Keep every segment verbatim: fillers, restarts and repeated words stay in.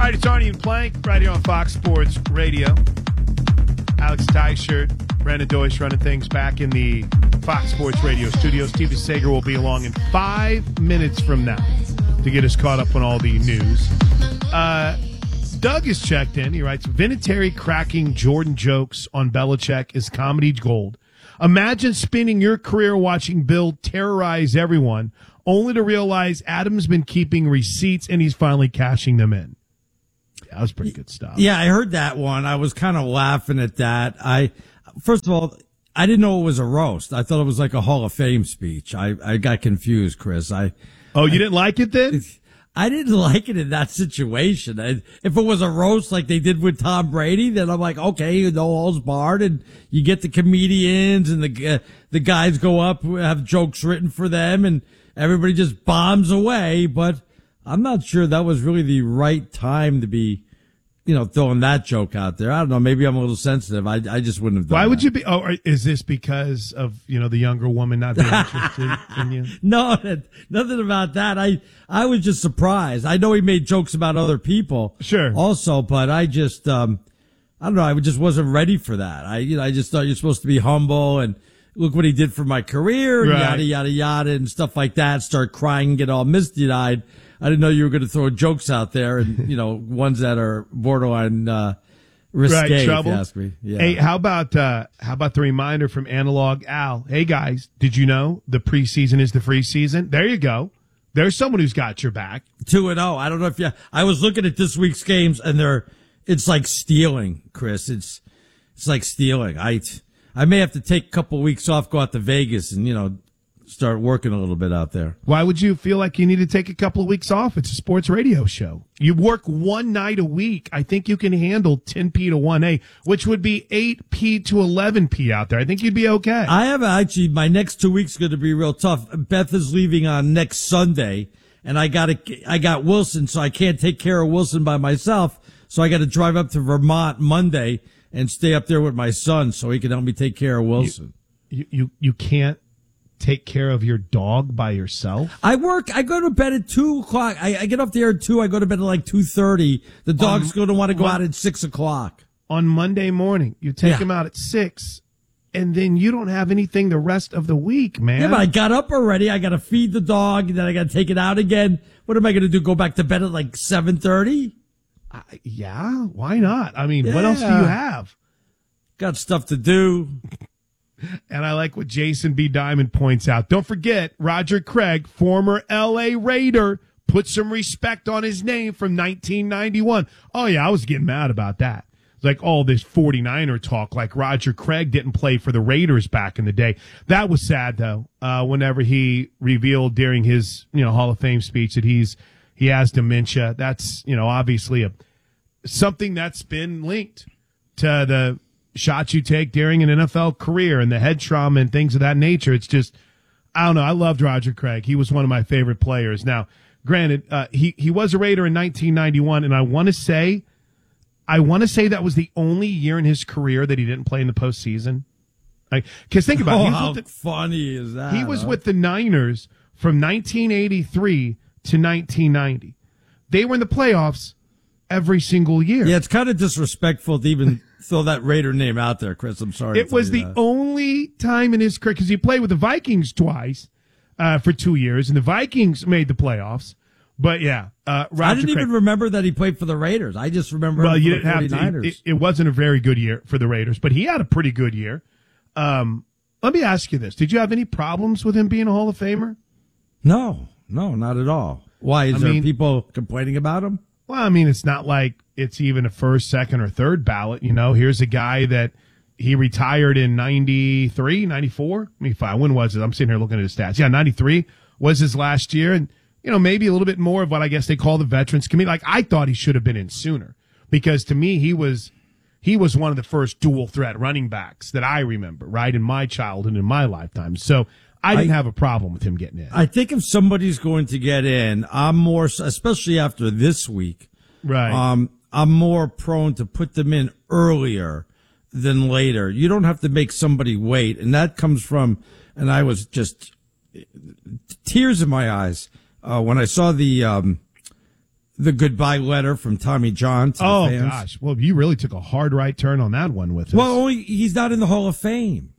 right, it's Arnie and Plank right here on Fox Sports Radio. Alex Tyshirt, Brandon Deutsch running things back in the Fox Sports Radio studios. Steve Sager will be along in five minutes from now to get us caught up on all the news. Uh, Doug is checked in. He writes, Vinatieri cracking Jordan jokes on Belichick is comedy gold. Imagine spending your career watching Bill terrorize everyone, only to realize Adam's been keeping receipts and he's finally cashing them in. Yeah, that was pretty good stuff. Yeah, I heard that one. I was kind of laughing at that. I, first of all, I didn't know it was a roast. I thought it was like a Hall of Fame speech. I, I got confused, Chris. I Oh, you I, didn't like it then? I didn't like it in that situation. I, if it was a roast like they did with Tom Brady, then I'm like, okay, no holds barred, and you get the comedians and the uh, the guys go up, have jokes written for them, and everybody just bombs away. But I'm not sure that was really the right time to be, you know, throwing that joke out there. I don't know. Maybe I'm a little sensitive. I I just wouldn't have done Why that. would you be? Oh, is this because of, you know, the younger woman not being interested in you? No, nothing about that. I I was just surprised. I know he made jokes about other people, Sure. also, but I just um I don't know. I just wasn't ready for that. I you know I just thought you're supposed to be humble and look what he did for my career, and Right. yada yada yada, and stuff like that. Start crying and get all misty eyed. I didn't know you were going to throw jokes out there, and you know ones that are borderline uh, risque. Right, if trouble. you ask me. Yeah. Hey, how about uh, how about the reminder from Analog Al? Hey guys, did you know the preseason is the free season? There you go. There's someone who's got your back. Two and zero. I don't know if you. I was looking at this week's games, and they're. It's like stealing, Chris. It's it's like stealing. I I may have to take a couple of weeks off, go out to Vegas, and you know start working a little bit out there. Why would you feel like you need to take a couple of weeks off? It's a sports radio show. You work one night a week. I think you can handle ten P to one A, which would be eight P to eleven P out there. I think you'd be okay. I have actually, my next two weeks going to be real tough. Beth is leaving on next Sunday, and I got to, I got Wilson, so I can't take care of Wilson by myself. So I got to drive up to Vermont Monday and stay up there with my son so he can help me take care of Wilson. You you, you can't take care of your dog by yourself? I work, I go to bed at two o'clock. I, I get up there at two. I go to bed at like two thirty. The dog's Um, going to want to go what? out at six o'clock. On Monday morning, you take Yeah. him out at six, and then you don't have anything the rest of the week, man. Yeah, but I got up already. I got to feed the dog, and then I got to take it out again. What am I going to do? Go back to bed at like seven thirty? Uh, yeah, why not? I mean, what else do you Yeah. have? Got stuff to do. And I like what Jason B. Diamond points out. Don't forget, Roger Craig, former L A Raider, put some respect on his name from nineteen ninety-one. Oh, yeah, I was getting mad about that. It's like all this forty-niner talk, like Roger Craig didn't play for the Raiders back in the day. That was sad, though, uh, whenever he revealed during his, you know, Hall of Fame speech that he's he has dementia. That's, you know, obviously a something that's been linked to the shots you take during an N F L career and the head trauma and things of that nature. It's just, I don't know. I loved Roger Craig. He was one of my favorite players. Now, granted, uh, he, he was a Raider in nineteen ninety-one, and I want to say, I want to say that was the only year in his career that he didn't play in the postseason. Like, cause think about it. Oh, He was how with the, funny is that? he was huh? with the Niners from nineteen eighty-three to nineteen ninety. They were in the playoffs every single year. Yeah, it's kind of disrespectful to even throw that Raider name out there, Chris. I'm sorry. It was the that. only time in his career, because he played with the Vikings twice uh, for two years, and the Vikings made the playoffs. But yeah, uh, Roger I didn't Craig, even remember that he played for the Raiders. I just remember well, him you for didn't the have to. 49ers. It, it wasn't a very good year for the Raiders, but he had a pretty good year. Um, let me ask you this: did you have any problems with him being a Hall of Famer? No, no, not at all. Why? Is I there mean- people complaining about him? Well, I mean, it's not like it's even a first, second, or third ballot. You know, here's a guy that he retired in ninety-three, ninety-four. I mean, fine, when was it? I'm sitting here looking at his stats. Yeah, ninety-three was his last year. And, you know, maybe a little bit more of what I guess they call the veterans committee. Like, I thought he should have been in sooner because to me, he was, he was one of the first dual threat running backs that I remember, right, in my childhood, in my lifetime. So I didn't I- have a problem with him getting in. I think if somebody's going to get in, I'm more, especially after this week, Right. um, I'm more prone to put them in earlier than later. You don't have to make somebody wait. And that comes from, and I was just tears in my eyes, uh, when I saw the, um, the goodbye letter from Tommy John to the Oh, fans. gosh. Well, you really took a hard right turn on that one with us. Well, only he's not in the Hall of Fame.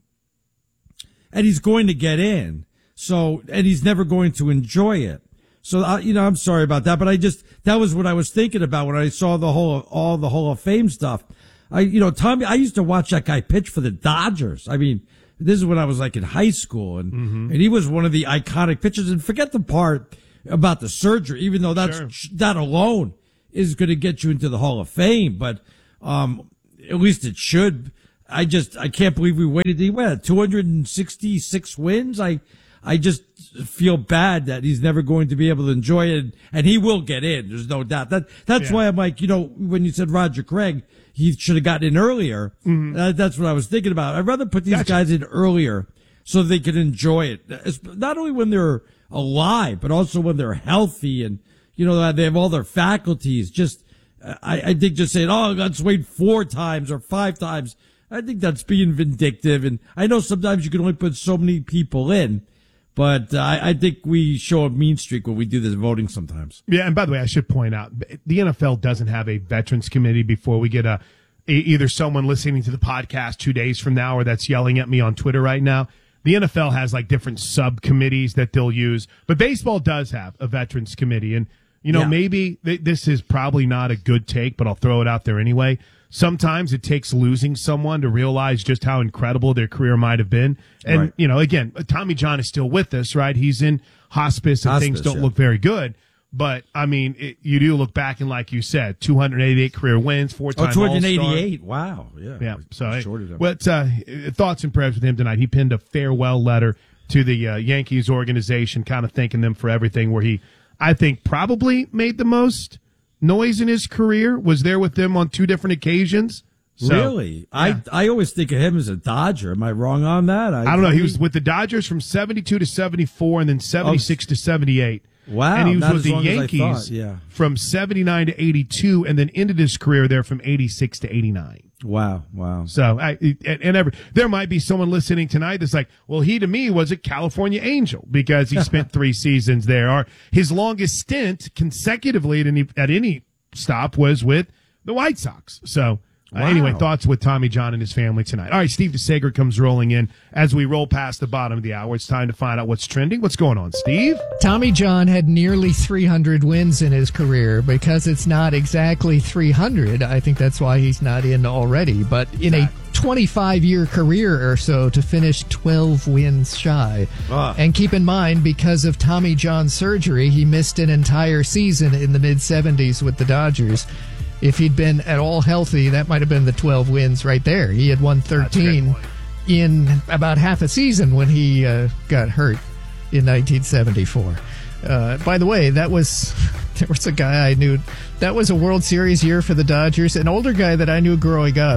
And he's going to get in. So, and he's never going to enjoy it. So, I, you know, I'm sorry about that, but I just, that was what I was thinking about when I saw the whole, all the Hall of Fame stuff. I, you know, Tommy, I used to watch that guy pitch for the Dodgers. I mean, this is when I was like in high school, and, mm-hmm. and he was one of the iconic pitchers. And forget the part about the surgery, even though that's, sure. that alone is going to get you into the Hall of Fame, but, um, at least it should. I just, I can't believe we waited. He went two hundred sixty-six wins. I, I just feel bad that he's never going to be able to enjoy it, and he will get in. There's no doubt. That, that's yeah. why I'm like, you know, when you said Roger Craig, he should have gotten in earlier. Mm-hmm. Uh, that's what I was thinking about. I'd rather put these gotcha. guys in earlier so they can enjoy it. It's not only when they're alive, but also when they're healthy and, you know, they have all their faculties. Just, I, I think just saying, oh, let's wait four times or five times. I think that's being vindictive. And I know sometimes you can only put so many people in, but uh, I, I think we show a mean streak when we do this voting sometimes. Yeah, and by the way, I should point out, the N F L doesn't have a veterans committee before we get a, a either someone listening to the podcast two days from now or that's yelling at me on Twitter right now. The N F L has like different subcommittees that they'll use, but baseball does have a veterans committee. And, you know, yeah. maybe th- this is probably not a good take, but I'll throw it out there anyway. Sometimes it takes losing someone to realize just how incredible their career might have been. And, right. you know, again, Tommy John is still with us, right? He's in hospice and hospice, things don't yeah. look very good. But, I mean, it, you do look back and, like you said, two hundred eighty-eight career wins, four-time oh, two hundred All-Star. eighty-eight. Wow. Yeah. Yeah. So, hey, what, uh, thoughts and prayers with him tonight. He penned a farewell letter to the uh, Yankees organization, kind of thanking them for everything, where he, I think, probably made the most noise in his career, was there with them on two different occasions. So, really? Yeah. I I always think of him as a Dodger. Am I wrong on that? I, I don't know. He was with the Dodgers from seventy-two to seventy-four and then seventy-six oh, to seventy-eight. Wow. And he was not with the Yankees yeah. from seventy-nine to eighty-two and then ended his career there from eighty-six to eighty-nine. Wow, wow. So, I, and, and every, there might be someone listening tonight that's like, well, he to me was a California Angel because he spent three seasons there. Or his longest stint consecutively at any, at any stop was with the White Sox. So, uh, wow. anyway, thoughts with Tommy John and his family tonight. All right, Steve DeSager comes rolling in as we roll past the bottom of the hour. It's time to find out what's trending. What's going on, Steve? Tommy John had nearly three hundred wins in his career. Because it's not exactly three hundred, I think that's why he's not in already. But in exactly. a twenty-five-year career or so, to finish twelve wins shy. Uh. And keep in mind, because of Tommy John's surgery, he missed an entire season in the mid-seventies with the Dodgers. If he'd been at all healthy, that might have been the twelve wins right there. He had won thirteen in about half a season when he uh, got hurt in nineteen seventy-four. Uh, by the way, that was there was a guy I knew. That was a World Series year for the Dodgers. An older guy that I knew growing up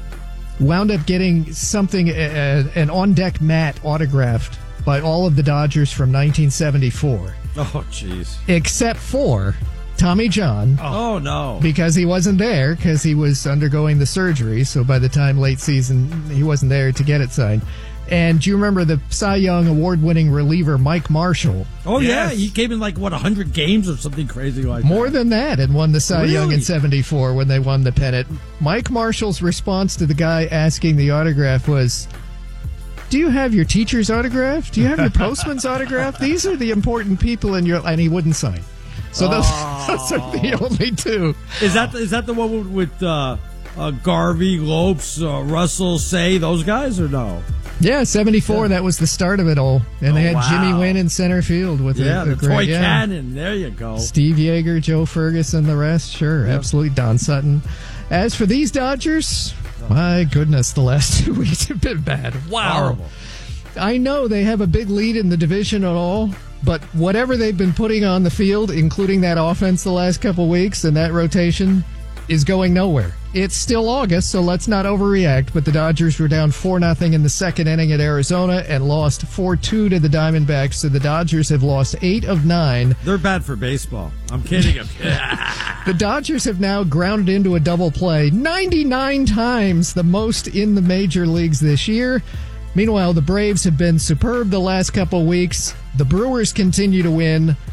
wound up getting something, uh, an on-deck mat autographed by all of the Dodgers from nineteen seventy-four. Oh, jeez. Except for Tommy John. Oh, no. Because he wasn't there, because he was undergoing the surgery, so by the time late season, he wasn't there to get it signed. And do you remember the Cy Young award-winning reliever Mike Marshall? Oh, yes. yeah. He came in like, what, one hundred games or something crazy like that. More than that, and won the Cy really? Young in seventy-four when they won the pennant. Mike Marshall's response to the guy asking the autograph was, do you have your teacher's autograph? Do you have your postman's autograph? These are the important people in your... And he wouldn't sign. So those, oh. those are the only two. Is that is that the one with uh, uh, Garvey, Lopes, uh, Russell, Say, those guys, or no? Yeah, seventy-four, yeah. That was the start of it all. And oh, they had wow. Jimmy Wynn in center field with yeah, a, a the great, toy yeah. cannon. There you go. Steve Yeager, Joe Ferguson, the rest. Sure, yep. Absolutely. Don Sutton. As for these Dodgers, my goodness, the last two weeks have been bad. Wow. Horrible. I know they have a big lead in the division at all, but whatever they've been putting on the field, including that offense the last couple weeks and that rotation, is going nowhere. It's still August, so let's not overreact, but the Dodgers were down four nothing in the second inning at Arizona and lost four two to the Diamondbacks, so the Dodgers have lost eight of nine. They're bad for baseball. I'm kidding. I'm kidding. The Dodgers have now grounded into a double play ninety-nine times, the most in the major leagues this year. Meanwhile, the Braves have been superb the last couple weeks. The Brewers continue to win.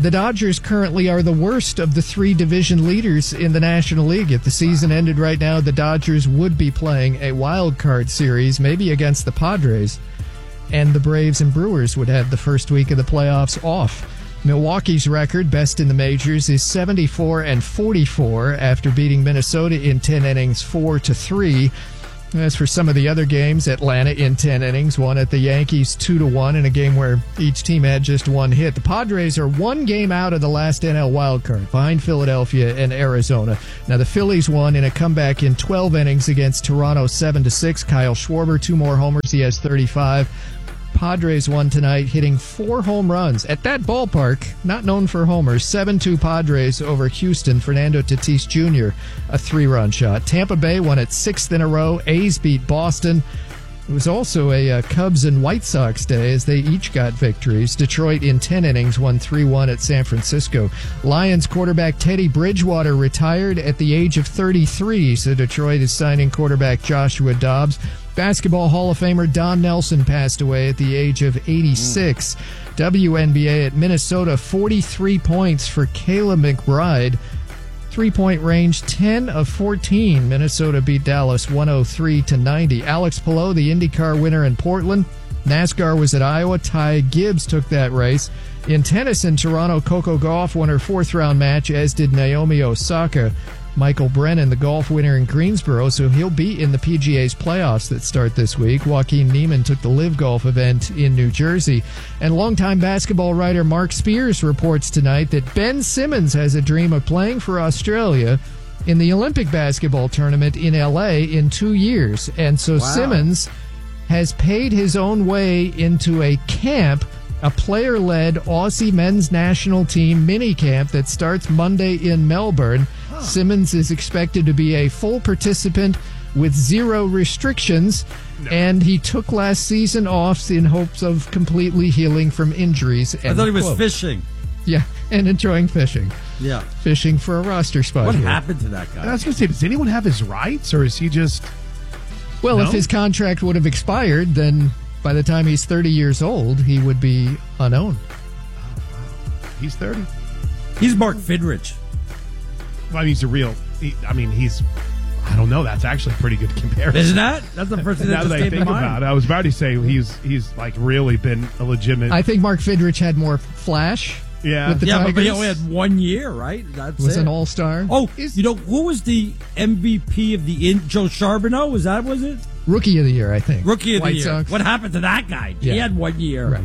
The Dodgers currently are the worst of the three division leaders in the National League. If the season ended right now, the Dodgers would be playing a wild card series, maybe against the Padres, and the Braves and Brewers would have the first week of the playoffs off. Milwaukee's record, best in the majors, is seventy-four and forty-four after beating Minnesota in ten innings, four to three. As for some of the other games, Atlanta in ten innings won at the Yankees two to one in a game where each team had just one hit. The Padres are one game out of the last N L wildcard, behind Philadelphia and Arizona. Now the Phillies won in a comeback in twelve innings against Toronto seven to six. Kyle Schwarber, two more homers, he has thirty-five. Padres won tonight, hitting four home runs at that ballpark, not known for homers. seven two Padres over Houston. Fernando Tatis Junior, a three-run shot. Tampa Bay won its sixth in a row. A's beat Boston. It was also a uh, Cubs and White Sox day as they each got victories. Detroit in ten innings won three one at San Francisco. Lions quarterback Teddy Bridgewater retired at the age of thirty-three, so Detroit is signing quarterback Joshua Dobbs. Basketball Hall of Famer Don Nelson passed away at the age of eighty-six. Mm. W N B A at Minnesota, forty-three points for Kayla McBride. Three-point range, ten of fourteen. Minnesota beat Dallas one oh three to ninety. Alex Palou, the IndyCar winner in Portland. NASCAR was at Iowa. Ty Gibbs took that race. In tennis in Toronto, Coco Gauff won her fourth-round match, as did Naomi Osaka. Michael Brennan, the golf winner in Greensboro, so he'll be in the P G A's playoffs that start this week. Joaquin Niemann took the Live Golf event in New Jersey. And longtime basketball writer Mark Spears reports tonight that Ben Simmons has a dream of playing for Australia in the Olympic basketball tournament in L A in two years. And so wow. Simmons has paid his own way into a camp, a player-led Aussie men's national team mini camp that starts Monday in Melbourne. Huh. Simmons is expected to be a full participant with zero restrictions, no. and he took last season off in hopes of completely healing from injuries. I thought he was quote. fishing. Yeah, and enjoying fishing. Yeah. Fishing for a roster spot. What here. happened to that guy? I was going to say, does anyone have his rights, or is he just... Well, no? if his contract would have expired, then... by the time he's thirty years old, he would be unowned. Oh, wow. He's thirty. He's Mark Fidrich. Well, I mean, he's a real... He, I mean, he's... I don't know. That's actually a pretty good comparison. Isn't that? That's the first thing that now just that I came think to mind. about it, I was about to say he's he's like really been a legitimate... I think Mark Fidrich had more flash yeah. with the yeah, Tigers. But he only had one year, right? That's was it. an all-star. Oh, is, you know, who was the M V P of the... In, Joe Charbonneau? Was that, was it? Rookie of the year, I think. Rookie of White the year. Sox. What happened to that guy? Yeah. He had one year. Right.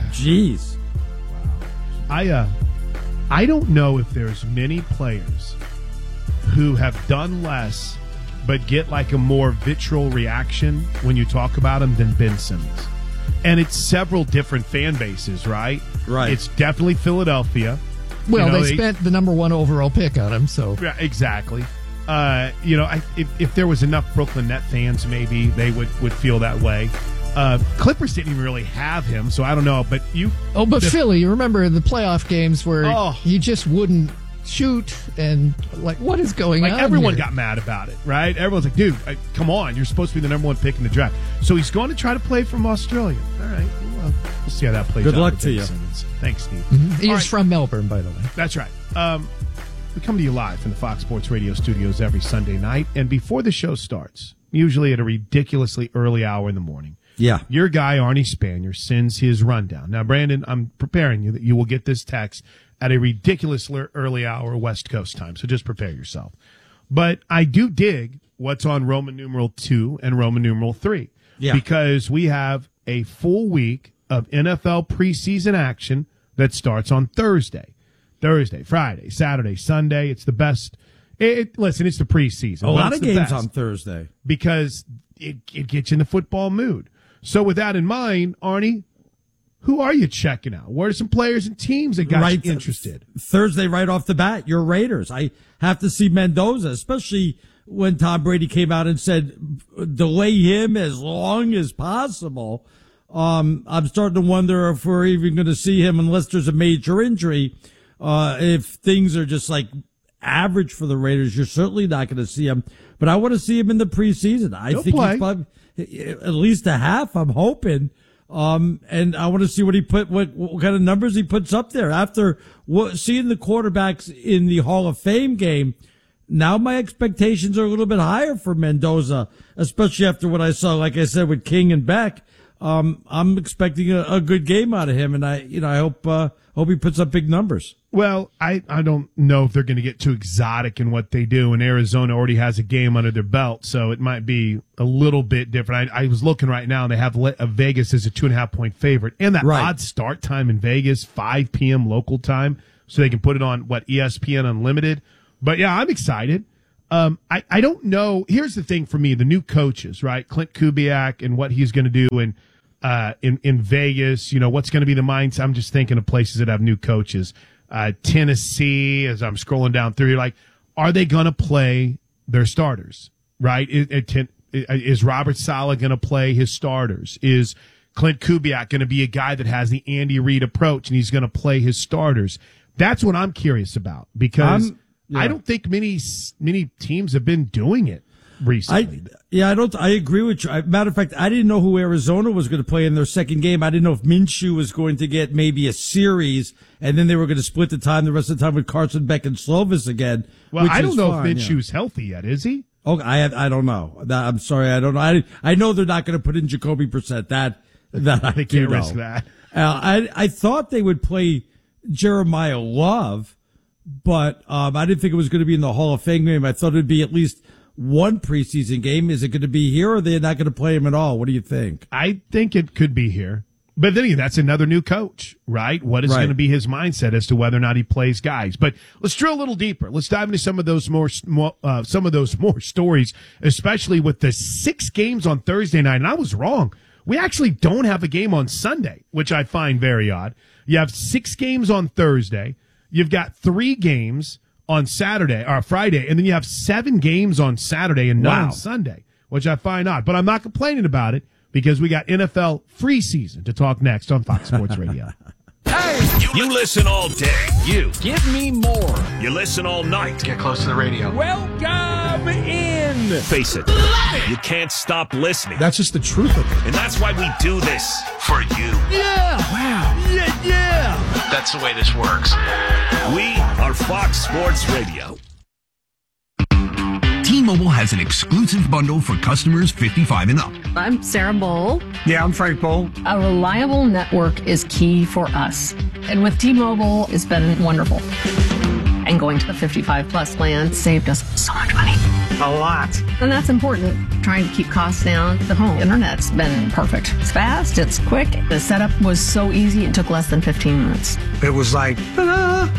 Jeez. I uh, I don't know if there's many players who have done less but get like a more vitriol reaction when you talk about him than Ben Simmons. And it's several different fan bases, right? Right. It's definitely Philadelphia. Well, you know, they, they spent the number one overall pick on him, so. Yeah, exactly. Uh, you know, I, if, if there was enough Brooklyn Net fans, maybe they would, would feel that way. Uh, Clippers didn't even really have him, so I don't know. But you, oh, but the, Philly, you remember the playoff games where oh, he just wouldn't shoot, and like, what is going like on? Everyone here? got mad about it, right? Everyone's like, "Dude, uh, come on! You're supposed to be the number one pick in the draft." So he's going to try to play from Australia. All right, well, we'll see how that plays. Good out luck with to Ben you. Simmons. Thanks, Steve. Mm-hmm. He's right. from Melbourne, by the way. That's right. Um, we come to you live from the Fox Sports Radio studios every Sunday night, and before the show starts, usually at a ridiculously early hour in the morning, yeah, your guy Arnie Spanier sends his rundown. Now, Brandon, I'm preparing you that you will get this text at a ridiculously early hour West Coast time, so just prepare yourself. But I do dig what's on Roman numeral two and Roman numeral three, yeah, because we have a full week of N F L preseason action that starts on Thursday. Thursday, Friday, Saturday, Sunday. It's the best. It, it, listen, it's the preseason. A lot of games best on Thursday. because it, it gets you in the football mood. So with that in mind, Arnie, who are you checking out? What are some players and teams that got right, you interested? Thursday, right off the bat, your Raiders. I have to see Mendoza, especially when Tom Brady came out and said, delay him as long as possible. Um, I'm starting to wonder if we're even going to see him unless there's a major injury. Uh, if things are just like average for the Raiders, you're certainly not going to see him. But I want to see him in the preseason. I He'll think play. he's probably at least a half, I'm hoping. Um, and I want to see what he put, what, what kind of numbers he puts up there after what, seeing the quarterbacks in the Hall of Fame game. Now my expectations are a little bit higher for Mendoza, especially after what I saw, like I said, with King and Beck. Um, I'm expecting a, a good game out of him, and I, you know, I hope, uh, hope he puts up big numbers. Well, I, I don't know if they're going to get too exotic in what they do, and Arizona already has a game under their belt, so it might be a little bit different. I, I was looking right now, and they have Le- uh, Vegas as a two and a half point favorite, and that right. odd start time in Vegas, five p.m. local time, so they can put it on, what, E S P N Unlimited. But, yeah, I'm excited. Um, I, I don't know. Here's the thing for me, the new coaches, right? Clint Kubiak and what he's going to do in, uh, in, in Vegas, you know, what's going to be the mindset. I'm just thinking of places that have new coaches. Uh, Tennessee, as I'm scrolling down through, you're like, are they going to play their starters, right? Is, is Robert Saleh going to play his starters? Is Clint Kubiak going to be a guy that has the Andy Reid approach and he's going to play his starters? That's what I'm curious about because um, yeah. I don't think many many teams have been doing it recently. I, yeah, I don't. I agree with you. Matter of fact, I didn't know who Arizona was going to play in their second game. I didn't know if Minshew was going to get maybe a series, and then they were going to split the time the rest of the time with Carson Beck and Slovis again. Well, I don't know fine, if Minshew's yeah. healthy yet. Is he? Oh, I I don't know. I'm sorry, I don't know. I I know they're not going to put in Jacoby Brissett. That that I they do can't know. risk that. Uh, I I thought they would play Jeremiah Love, but um, I didn't think it was going to be in the Hall of Fame game. I thought it'd be at least one preseason game. Is it going to be here, or are they not going to play him at all? What do you think? I think it could be here. But then again, that's another new coach, right? What is right. going to be his mindset as to whether or not he plays guys? But let's drill a little deeper. Let's dive into some of those more, uh, some of those more stories, especially with the six games on Thursday night. And I was wrong. We actually don't have a game on Sunday, which I find very odd. You have six games on Thursday. You've got three games on Saturday or Friday, and then you have seven games on Saturday and none wow. on Sunday, which I find odd. But I'm not complaining about it because we got N F L free season to talk next on Fox Sports Radio. Hey, you, you listen all day. You give me more. You listen all night. Get close to the radio. Welcome in. Face it, you can't stop listening. That's just the truth of it. And that's why we do this for you. Yeah. Wow. Yeah, yeah. That's the way this works. We are Fox Sports Radio. T-Mobile has an exclusive bundle for customers fifty-five and up. I'm Sarah Bowl. Yeah, I'm Frank Bowl. A reliable network is key for us. And with T-Mobile, it's been wonderful. And going to the fifty-five plus plan saved us so much money. A lot. And that's important. Trying to keep costs down. The home internet's been perfect. It's fast, it's quick. The setup was so easy, it took less than fifteen minutes. It was like, ta-da!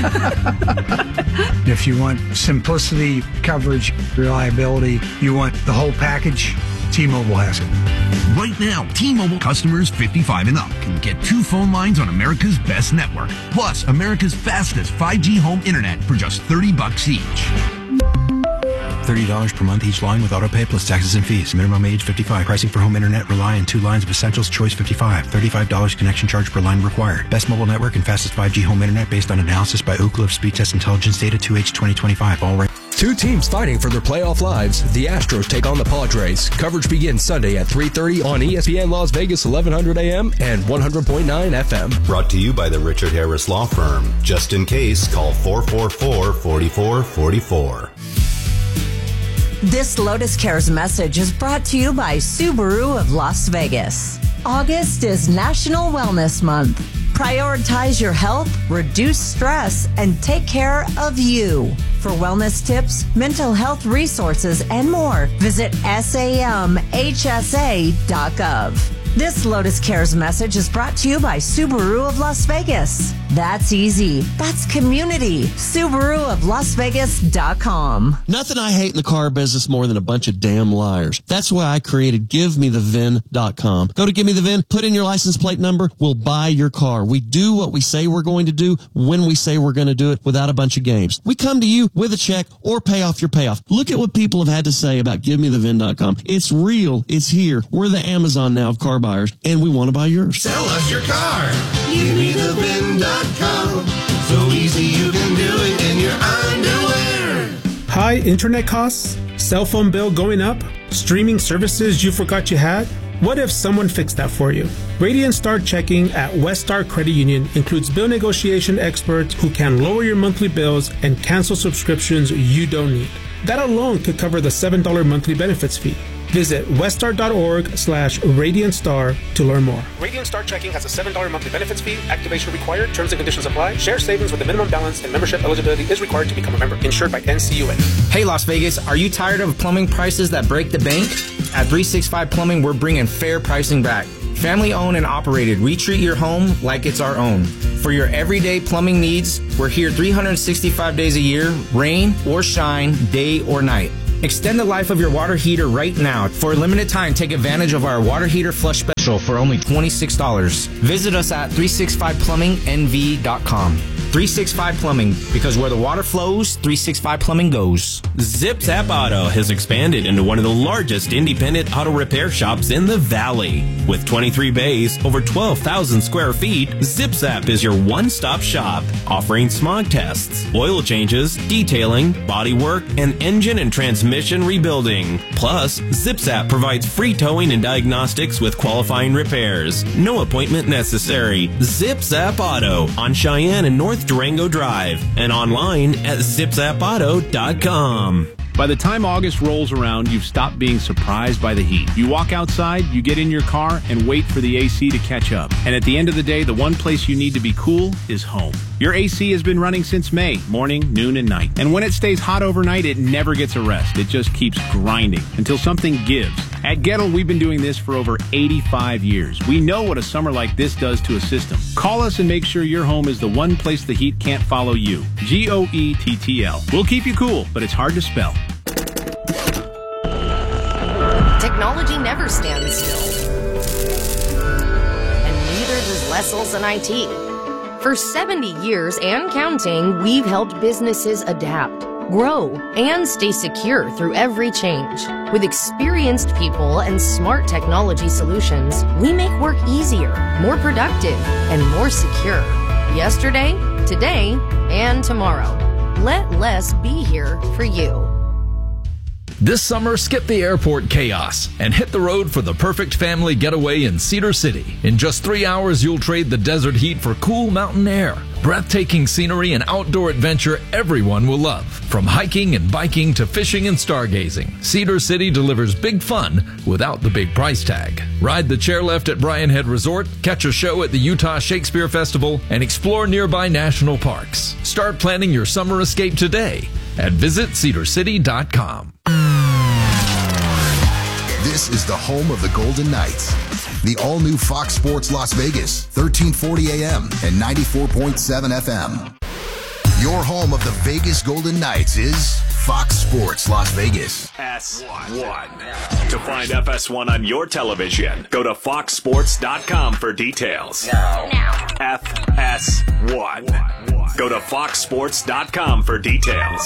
If you want simplicity, coverage, reliability, you want the whole package, T-Mobile has it. Right now, T-Mobile customers fifty-five and up can get two phone lines on America's best network, plus America's fastest five G home internet for just thirty bucks each. thirty dollars per month each line with autopay plus taxes and fees. Minimum age fifty-five. Pricing for home internet rely on two lines of Essentials Choice fifty-five. thirty-five dollars connection charge per line required. Best mobile network and fastest five G home internet based on analysis by Ookla of Speed Test Intelligence Data two H twenty twenty-five. All right. Two teams fighting for their playoff lives. The Astros take on the Padres. Coverage begins Sunday at three thirty on E S P N Las Vegas, eleven hundred A M and one hundred point nine F M. Brought to you by the Richard Harris Law Firm. Just in case, call four four four, four four four four. This Lotus Cares message is brought to you by Subaru of Las Vegas. August is National Wellness Month. Prioritize your health, reduce stress, and take care of you. For wellness tips, mental health resources, and more, visit S A M H S A dot gov. This Lotus Cares message is brought to you by Subaru of Las Vegas. That's easy. That's community. Subaru of Las Vegas dot com. Nothing I hate in the car business more than a bunch of damn liars. That's why I created give me the V I N dot com. Go to Give Me the V I N, put in your license plate number, we'll buy your car. We do what we say we're going to do when we say we're going to do it without a bunch of games. We come to you with a check or pay off your payoff. Look at what people have had to say about give me the V I N dot com. It's real. It's here. We're the Amazon now of car buyers, and we want to buy yours. Sell us your car. Give me the V I N dot com. So easy you can do it in your underwear. High internet costs? Cell phone bill going up? Streaming services you forgot you had? What if someone fixed that for you? Radiant Star Checking at West Star Credit Union includes bill negotiation experts who can lower your monthly bills and cancel subscriptions you don't need. That alone could cover the seven dollars monthly benefits fee. Visit weststar.org slash Radiant Star to learn more. Radiant Star Checking has a seven dollars monthly benefits fee. Activation required. Terms and conditions apply. Share savings with a minimum balance and membership eligibility is required to become a member. Insured by N C U A. Hey Las Vegas, are you tired of plumbing prices that break the bank? At three sixty-five Plumbing, we're bringing fair pricing back. Family owned and operated, we treat your home like it's our own. For your everyday plumbing needs, we're here three hundred sixty-five days a year, rain or shine, day or night. Extend the life of your water heater right now. For a limited time, take advantage of our water heater flush special for only twenty-six dollars. Visit us at three sixty-five plumbing N V dot com. three sixty-five Plumbing, because where the water flows, three sixty-five Plumbing goes. Zip Zap Auto has expanded into one of the largest independent auto repair shops in the Valley. With twenty-three bays, over twelve thousand square feet, Zip Zap is your one-stop shop, offering smog tests, oil changes, detailing, body work, and engine and transmission rebuilding. Plus, Zip Zap provides free towing and diagnostics with qualifying repairs. No appointment necessary. Zip Zap Auto on Cheyenne and North Durango Drive, and online at zip zap auto dot com. By the time August rolls around, you've stopped being surprised by the heat. You walk outside, you get in your car, and wait for the A C to catch up. And at the end of the day, the one place you need to be cool is home. Your A C has been running since May, morning, noon, and night. And when it stays hot overnight, it never gets a rest. It just keeps grinding until something gives. At Gettle, we've been doing this for over eighty-five years. We know what a summer like this does to a system. Call us and make sure your home is the one place the heat can't follow you. G O E T T L. We'll keep you cool, but it's hard to spell. Technology never stands still. And neither does Les Olson I T. For seventy years and counting, we've helped businesses adapt, grow, and stay secure through every change. With experienced people and smart technology solutions, we make work easier, more productive, and more secure. Yesterday, today, and tomorrow. Let Les be here for you. This summer, skip the airport chaos and hit the road for the perfect family getaway in Cedar City. In just three hours, you'll trade the desert heat for cool mountain air, breathtaking scenery, and outdoor adventure everyone will love. From hiking and biking to fishing and stargazing, Cedar City delivers big fun without the big price tag. Ride the chairlift at Bryan Head Resort, catch a show at the Utah Shakespeare Festival, and explore nearby national parks. Start planning your summer escape today at visit cedar city dot com. This is the home of the Golden Knights. The all-new Fox Sports Las Vegas, thirteen forty A M and ninety-four point seven F M. Your home of the Vegas Golden Knights is Fox Sports Las Vegas. S one. To find F S one on your television, go to fox sports dot com for details. Now. F S one. Go to fox sports dot com for details.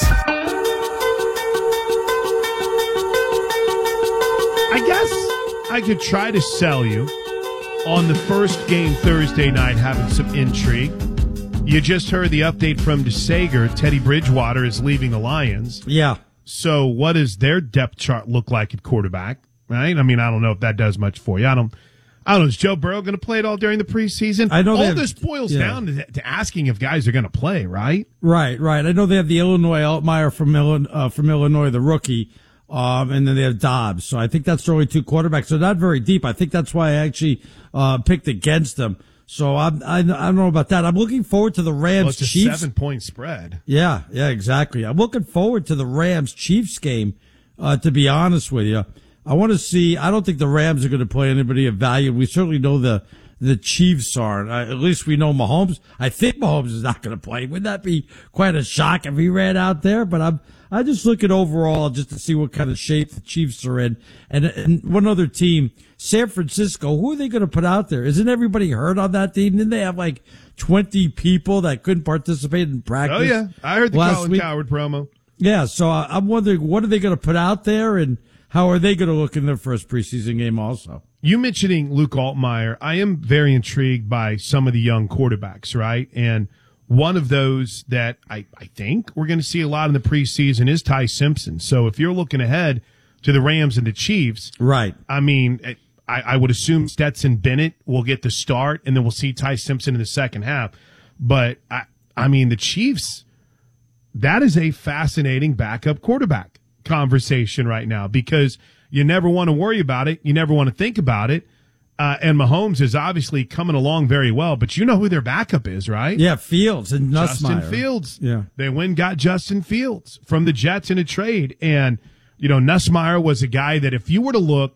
I guess I could try to sell you on the first game Thursday night having some intrigue. You just heard the update from DeSager. Teddy Bridgewater is leaving the Lions. Yeah. So what does their depth chart look like at quarterback? Right? I mean, I don't know if that does much for you. I don't I don't know. Is Joe Burrow going to play it all during the preseason? I know all have, this boils yeah. down to, to asking if guys are going to play, right? Right, right. I know they have the Illinois Altmaier from, Illinois, uh, from Illinois, the rookie. Um, and then they have Dobbs. So I think that's their only two quarterbacks. So not very deep. I think that's why I actually, uh, picked against them. So I'm, I, I don't know about that. I'm looking forward to the Rams well, it's a Chiefs. seven point spread. Yeah, yeah, exactly. I'm looking forward to the Rams Chiefs game, uh, to be honest with you. I want to see, I don't think the Rams are going to play anybody of value. We certainly know the, the Chiefs are. Uh, at least we know Mahomes. I think Mahomes is not going to play. Wouldn't that be quite a shock if he ran out there? But I'm, I just look at overall just to see what kind of shape the Chiefs are in. And, and one other team, San Francisco, who are they going to put out there? Isn't everybody hurt on that team? Didn't they have like twenty people that couldn't participate in practice? Oh, yeah. I heard the last Colin week? Coward promo. Yeah, so I'm wondering, what are they going to put out there, and how are they going to look in their first preseason game also? You mentioning Luke Altmaier, I am very intrigued by some of the young quarterbacks, right? And one of those that I, I think we're going to see a lot in the preseason is Ty Simpson. So if you're looking ahead to the Rams and the Chiefs, right? I mean, I, I would assume Stetson Bennett will get the start, and then we'll see Ty Simpson in the second half. But, I, I mean, the Chiefs, that is a fascinating backup quarterback conversation right now because you never want to worry about it. You never want to think about it. Uh, and Mahomes is obviously coming along very well, but you know who their backup is, right? Yeah, Fields and Nussmeier. Justin Fields. Yeah. They went and got Justin Fields from the Jets in a trade. And, you know, Nussmeier was a guy that if you were to look,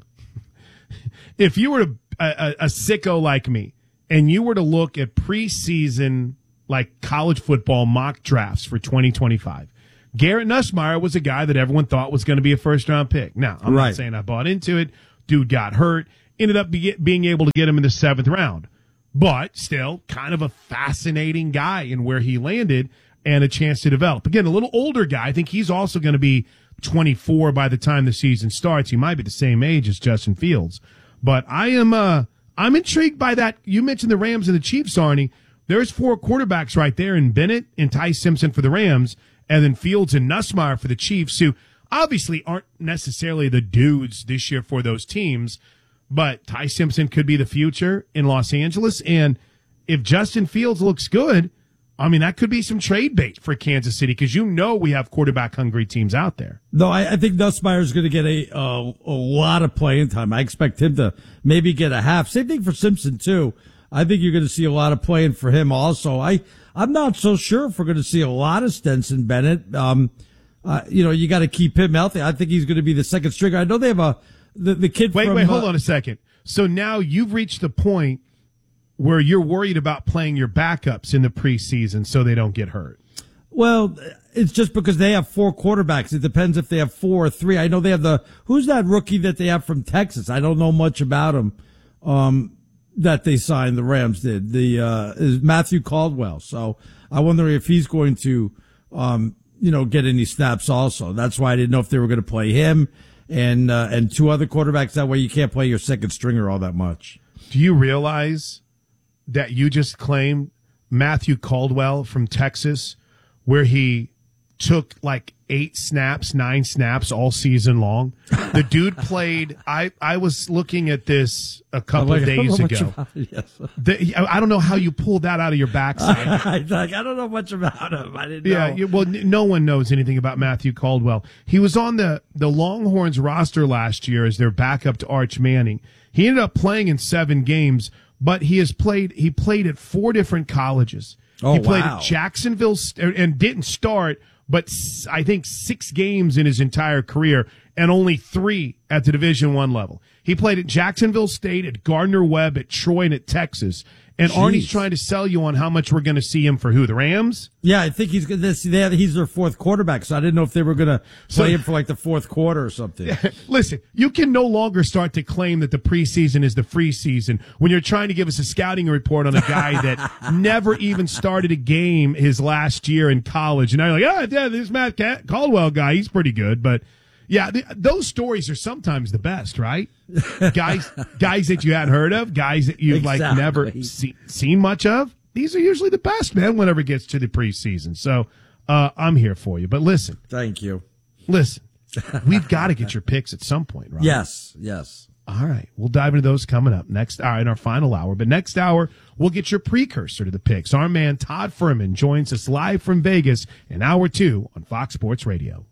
if you were a, a, a sicko like me and you were to look at preseason, like college football mock drafts for twenty twenty-five, Garrett Nussmeier was a guy that everyone thought was going to be a first round pick. Now, I'm right. not saying I bought into it. Dude got hurt. Ended up be, being able to get him in the seventh round. But still kind of a fascinating guy in where he landed and a chance to develop. Again, a little older guy. I think he's also going to be twenty-four by the time the season starts. He might be the same age as Justin Fields. But I am uh, I'm intrigued by that. You mentioned the Rams and the Chiefs, Arnie. There's four quarterbacks right there in Bennett and Ty Simpson for the Rams, and then Fields and Nussmeier for the Chiefs, who obviously aren't necessarily the dudes this year for those teams. But Ty Simpson could be the future in Los Angeles. And if Justin Fields looks good, I mean, that could be some trade bait for Kansas City because you know we have quarterback-hungry teams out there. No, I, I think Nussmeier is going to get a, uh, a lot of playing time. I expect him to maybe get a half. Same thing for Simpson, too. I think you're going to see a lot of playing for him also. I, I'm not so sure if we're going to see a lot of Stetson Bennett. Um, uh, you know, you got to keep him healthy. I think he's going to be the second stringer. I know they have a The, the kid wait, from, wait, hold uh, on a second. So now you've reached the point where you're worried about playing your backups in the preseason so they don't get hurt. Well, it's just because they have four quarterbacks. It depends if they have four or three. I know they have the, who's that rookie that they have from Texas? I don't know much about him, um, that they signed, the Rams did. The, uh, is Matthew Caldwell. So I wonder if he's going to, um, you know, get any snaps also. That's why I didn't know if they were going to play him. And uh, and two other quarterbacks. That way you can't play your second stringer all that much. Do you realize that you just claimed Matthew Caldwell from Texas, where he took like eight snaps, nine snaps all season long? The dude played. I, I was looking at this a couple like, of days ago. Yes. The, I don't know how you pulled that out of your backside. I, like, I don't know much about him. I didn't know. Yeah, you, well, n- no one knows anything about Matthew Caldwell. He was on the, the Longhorns roster last year as their backup to Arch Manning. He ended up playing in seven games, but he has played. He played at four different colleges. Oh, he played wow. at Jacksonville st- and didn't start, but s- I think six games in his entire career, and only three at the Division One level. He played at Jacksonville State, at Gardner-Webb, at Troy, and at Texas. And Jeez. Arnie's trying to sell you on how much we're going to see him for who? The Rams? Yeah, I think he's going to. He's their fourth quarterback, so I didn't know if they were going to play So- him for like the fourth quarter or something. Listen, you can no longer start to claim that the preseason is the free season when you're trying to give us a scouting report on a guy that never even started a game his last year in college. And now you're like, oh, yeah, this Matt Caldwell guy, he's pretty good. But yeah, th- those stories are sometimes the best, right? guys, guys that you hadn't heard of, guys that you've Exactly. like never see- seen much of. These are usually the best, man, whenever it gets to the preseason. So uh, I'm here for you. But listen. Thank you. Listen, we've got to get your picks at some point, right? Yes, yes. All right. We'll dive into those coming up next hour in our final hour. But next hour, we'll get your precursor to the picks. Our man Todd Furman joins us live from Vegas in hour two on Fox Sports Radio.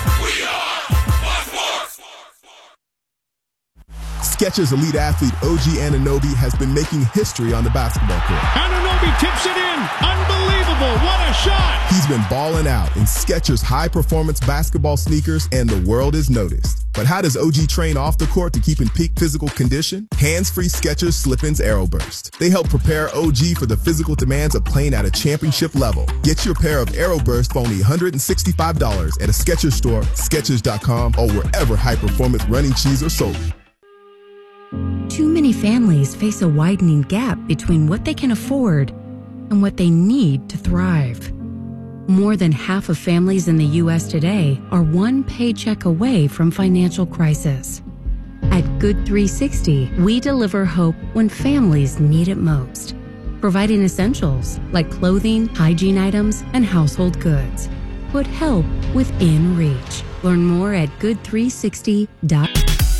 Skechers elite athlete O G Anunoby has been making history on the basketball court. Anunoby tips it in. Unbelievable. What a shot. He's been balling out in Skechers high-performance basketball sneakers, and the world is noticed. But how does O G train off the court to keep in peak physical condition? Hands-free Skechers Slip-ins Aeroburst. They help prepare O G for the physical demands of playing at a championship level. Get your pair of Aeroburst for only one hundred sixty-five dollars at a Skechers store, Skechers dot com, or wherever high-performance running shoes are sold. Too many families face a widening gap between what they can afford and what they need to thrive. More than half of families in the U S today are one paycheck away from financial crisis. At Good three sixty, we deliver hope when families need it most, providing essentials like clothing, hygiene items, and household goods. Put help within reach. Learn more at good three sixty dot com.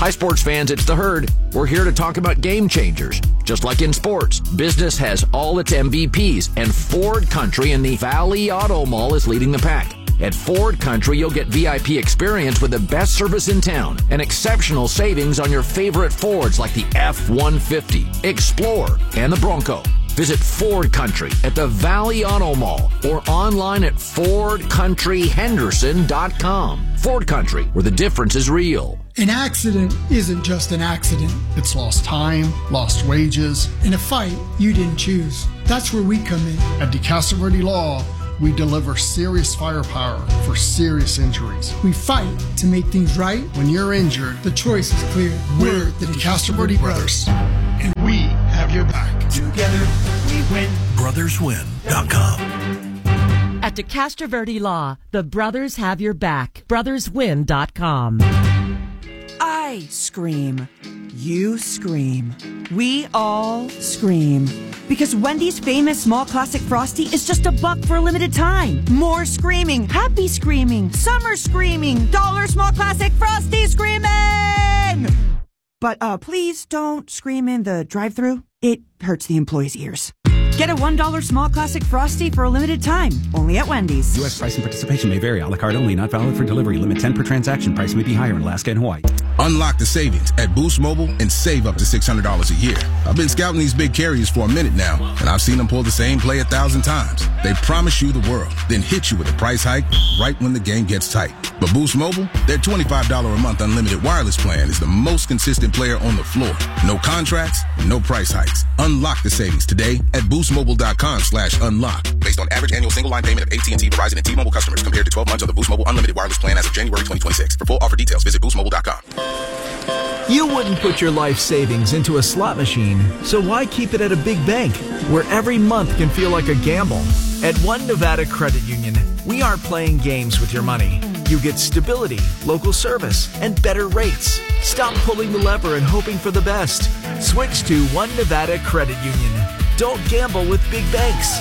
Hi, sports fans, it's The Herd. We're here to talk about game changers. Just like in sports, business has all its M V Ps, and Ford Country in the Valley Auto Mall is leading the pack. At Ford Country, you'll get V I P experience with the best service in town and exceptional savings on your favorite Fords like the F one fifty, Explorer, and the Bronco. Visit Ford Country at the Valley Auto Mall or online at ford country henderson dot com. Ford Country, where the difference is real. An accident isn't just an accident. It's lost time, lost wages, and a fight you didn't choose. That's where we come in. At DeCastro Verde Law, we deliver serious firepower for serious injuries. We fight to make things right. When you're injured, the choice is clear. We're the DeCastro Verde Brothers, and we have your back. Together, we win. brothers win dot com. At DeCastro Verde Law, the brothers have your back. brothers win dot com. I scream. You scream. We all scream. Because Wendy's famous small classic Frosty is just a buck for a limited time. More screaming. Happy screaming. Summer screaming. Dollar small classic Frosty screaming! But uh, please don't scream in the drive-thru. It hurts the employees' ears. Get a one dollar small classic Frosty for a limited time. Only at Wendy's. U S price and participation may vary. A la carte only. Not valid for delivery. Limit ten per transaction. Price may be higher in Alaska and Hawaii. Unlock the savings at Boost Mobile and save up to six hundred dollars a year. I've been scouting these big carriers for a minute now, and I've seen them pull the same play a thousand times. They promise you the world, then hit you with a price hike right when the game gets tight. But Boost Mobile, their twenty-five dollars a month unlimited wireless plan is the most consistent player on the floor. No contracts, no price hikes. Unlock the savings today at boost mobile dot com slash unlock. Based on average annual single line payment of A T and T, Verizon, and T-Mobile customers compared to twelve months of the Boost Mobile unlimited wireless plan as of January twenty twenty-six. For full offer details, visit boost mobile dot com. You wouldn't put your life savings into a slot machine, so why keep it at a big bank where every month can feel like a gamble? At One Nevada Credit Union, we aren't playing games with your money. You get stability, local service, and better rates. Stop pulling the lever and hoping for the best. Switch to One Nevada Credit Union. Don't gamble with big banks.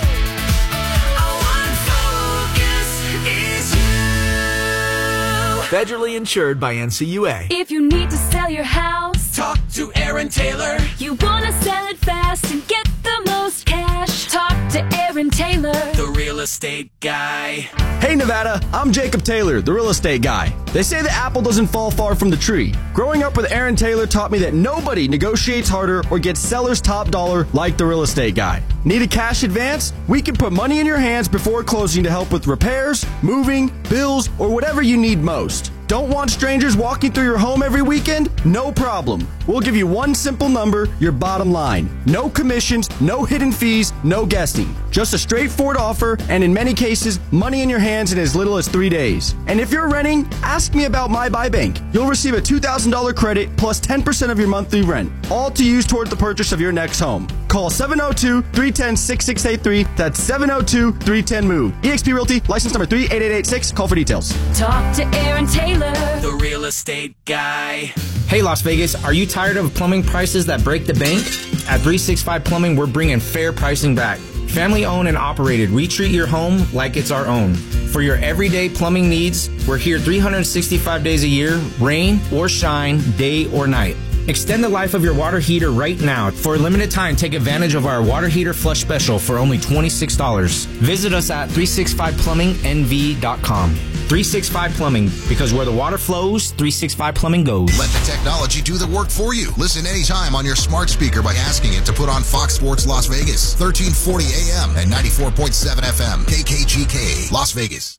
Federally insured by N C U A. If you need to sell your house, talk to Aaron Taylor. You want to sell it fast and get the most cash, talk to Aaron Taylor, the real estate guy. Hey Nevada, I'm Jacob Taylor, the real estate guy. They say the apple doesn't fall far from the tree. Growing up with Aaron Taylor taught me that nobody negotiates harder or gets seller's top dollar like the real estate guy. Need a cash advance? We can put money in your hands before closing to help with repairs, moving, bills, or whatever you need most. Don't want strangers walking through your home every weekend? No problem. We'll give you one simple number, your bottom line. No commissions, no hidden fees, no guessing. Just a straightforward offer, and in many cases, money in your hands in as little as three days. And if you're renting, ask me about My Buy Bank. You'll receive a two thousand dollars credit plus ten percent of your monthly rent, all to use toward the purchase of your next home. Call seven oh two, three one oh, six six eight three. That's seven oh two, three one oh, MOVE. eXp Realty, license number three eight eight eight six. Call for details. talk to Aaron Taylor, the real estate guy. Hey Las Vegas, are you tired of plumbing prices that break the bank? At three sixty-five Plumbing, we're bringing fair pricing back. Family owned and operated, we treat your home like it's our own. For your everyday plumbing needs, we're here three hundred sixty-five days a year, rain or shine, day or night. Extend the life of your water heater right now. For a limited time, take advantage of our water heater flush special for only twenty-six dollars. Visit us at three sixty-five plumbing N V dot com. three sixty-five Plumbing, because where the water flows, three sixty-five Plumbing goes. Let the technology do the work for you. Listen anytime on your smart speaker by asking it to put on Fox Sports Las Vegas, thirteen forty A M and ninety-four point seven F M, K K G K, Las Vegas.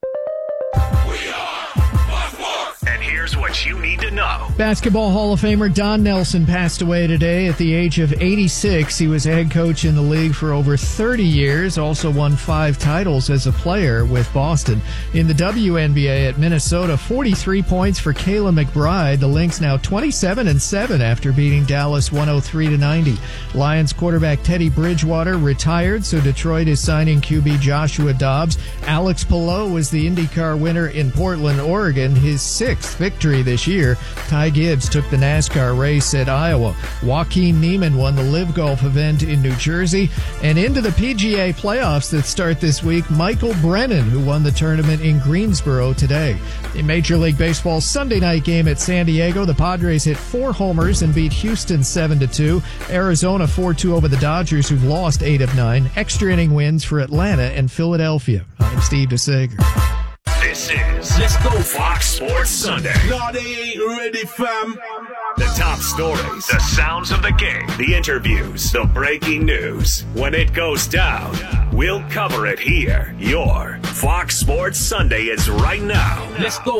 And here's what you need to know. Basketball Hall of Famer Don Nelson passed away today at the age of eighty-six. He was a head coach in the league for over thirty years, also won five titles as a player with Boston. In the W N B A at Minnesota, forty-three points for Kayla McBride. The Lynx now twenty-seven and seven after beating Dallas one oh three to ninety. Lions quarterback Teddy Bridgewater retired, so Detroit is signing Q B Joshua Dobbs. Alex Palou was the IndyCar winner in Portland, Oregon, his sixth victory victory this year. Ty Gibbs took the NASCAR race at Iowa. Joaquin Niemann won the Live Golf event in New Jersey. And into the P G A playoffs that start this week, Michael Brennan, who won the tournament in Greensboro today. In Major League Baseball's Sunday night game at San Diego, the Padres hit four homers and beat Houston seven to two. Arizona four two over the Dodgers, who've lost eight of nine. Extra inning wins for Atlanta and Philadelphia. I'm Steve DeSager. This is Let's Go Fox Sports Sunday. No, they ain't ready, fam. The top stories, the sounds of the game, the interviews, the breaking news. When it goes down, we'll cover it here. Your Fox Sports Sunday is right now. Let's go.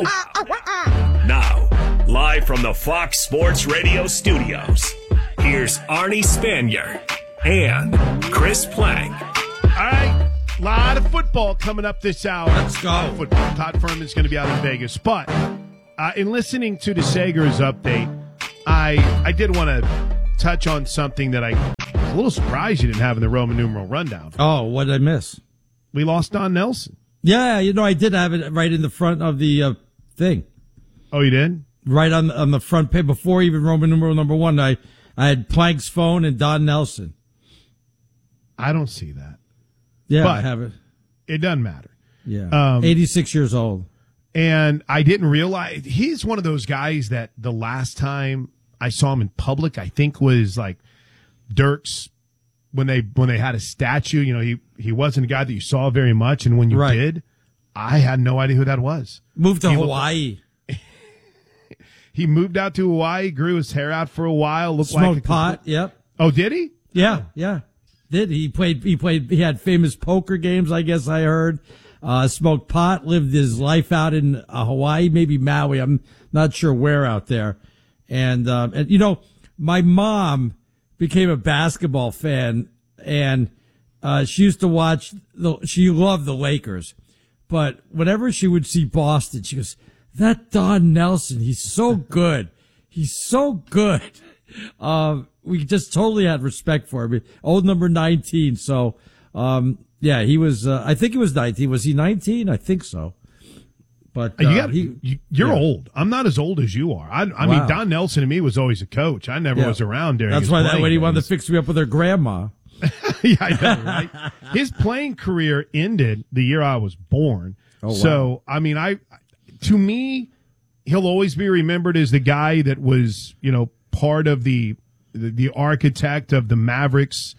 Now, live from the Fox Sports Radio studios, here's Arnie Spanier and Chris Plank. All right. A lot of football coming up this hour. Let's go. Football. Todd Furman's going to be out in Vegas. But uh, in listening to the Sager's update, I I did want to touch on something that I was a little surprised you didn't have in the Roman numeral rundown. Oh, what did I miss? We lost Don Nelson. Yeah, you know, I did have it right in the front of the uh, thing. Oh, you did? Right on, on the front page, before even Roman numeral number one, I, I had Plank's phone and Don Nelson. I don't see that. Yeah, but I have it. It doesn't matter. Yeah. Um, eighty-six years old. And I didn't realize he's one of those guys that the last time I saw him in public, I think was like Dirk's when they when they had a statue. You know, he he wasn't a guy that you saw very much, and when you right. did, I had no idea who that was. Moved to he Hawaii. Looked, he moved out to Hawaii, grew his hair out for a while, looked Smoked like a pot. Yep. Oh, did he? Yeah, yeah. Did he played? He played. He had famous poker games. I guess I heard. Uh, smoked pot. Lived his life out in uh, Hawaii, maybe Maui. I'm not sure where out there. And, um, and you know, my mom became a basketball fan, and uh, she used to watch. The, she loved the Lakers, but whenever she would see Boston, she goes, "That Don Nelson, he's so good. He's so good." Um, we just totally had respect for him. Old number nineteen. So, um, yeah, he was, uh, I think he was nineteen. Was he nineteen? I think so. But, uh, you got, he, you, you're yeah. old. I'm not as old as you are. I, I Wow. mean, Don Nelson to me was always a coach. I never Yeah. was around during That's his why that playing when he wanted to days. fix me up with her grandma. Yeah, I know, right? His playing career ended the year I was born. Oh, wow. So, I mean, I, to me, he'll always be remembered as the guy that was, you know, part of the, the, the architect of the Mavericks.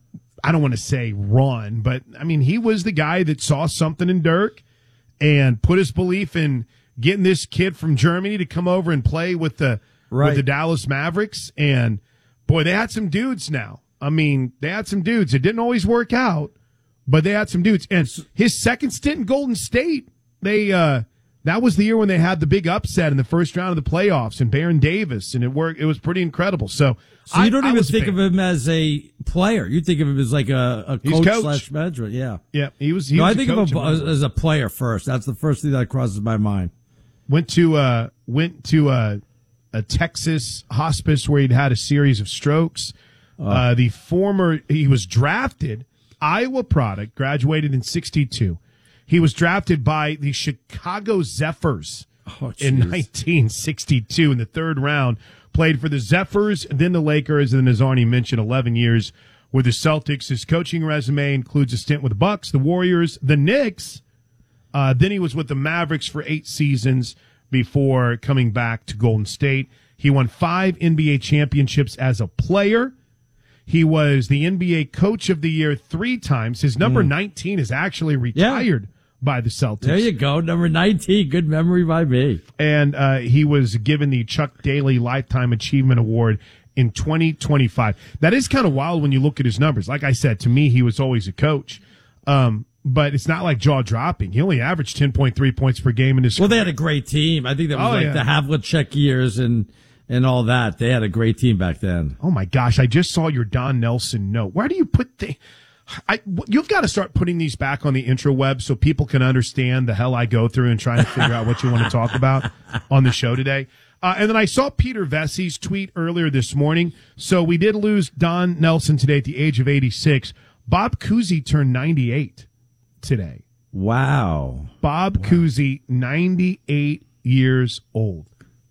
I don't want to say run, but I mean, he was the guy that saw something in Dirk and put his belief in getting this kid from Germany to come over and play with the, Right. with the Dallas Mavericks. And boy, they had some dudes now. I mean, they had some dudes. It didn't always work out, but they had some dudes. And his second stint in Golden State, they, uh, that was the year when they had the big upset in the first round of the playoffs and Baron Davis, and it worked. It was pretty incredible. So, So you I, don't I even was a think fan. of him as a player. You think of him as like a, a He's coach, coach. slash management. Yeah. Yeah, he was. He no, was I a think of coach him at one as, point. as a player first. That's the first thing that crosses my mind. Went to uh went to a, a Texas hospice where he'd had a series of strokes. Uh, uh, the former he was drafted Iowa product, graduated in sixty-two. He was drafted by the Chicago Zephyrs oh, in nineteen sixty-two in the third round. Played for the Zephyrs, then the Lakers, and then, as Arnie mentioned, eleven years with the Celtics. His coaching resume includes a stint with the Bucks, the Warriors, the Knicks. Uh, then he was with the Mavericks for eight seasons before coming back to Golden State. He won five N B A championships as a player. He was the N B A Coach of the Year three times. His number Mm. nineteen is actually retired by the Celtics. There you go. Number nineteen. Good memory by me. And uh, he was given the Chuck Daly Lifetime Achievement Award in twenty twenty-five. That is kind of wild when you look at his numbers. Like I said, to me, he was always a coach. Um, but it's not like jaw-dropping. He only averaged ten point three points per game in his Well, career. they had a great team. I think that was Oh, like yeah. the Havlicek years and and all that. They had a great team back then. Oh, my gosh. I just saw your Don Nelson note. Where do you put the... I, you've got to start putting these back on the intraweb so people can understand the hell I go through and trying to figure out what you want to talk about on the show today. Uh, and then I saw Peter Vessey's tweet earlier this morning. So we did lose Don Nelson today at the age of eighty-six. Bob Cousy turned ninety-eight today. Wow. Bob wow. Cousy, ninety-eight years old.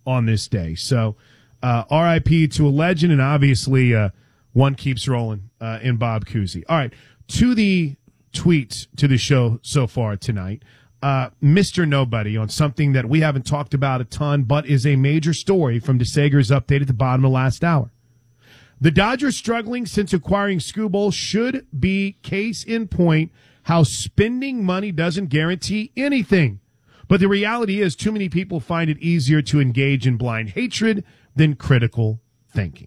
on this day. So uh, R I P to a legend, and obviously uh, one keeps rolling uh, in Bob Cousy. All right, to the tweets to the show so far tonight. Uh, Mister Nobody on something that we haven't talked about a ton, but is a major story from DeSager's update at the bottom of the last hour. The Dodgers struggling since acquiring Skubal should be case in point how spending money doesn't guarantee anything. But the reality is too many people find it easier to engage in blind hatred than critical thinking.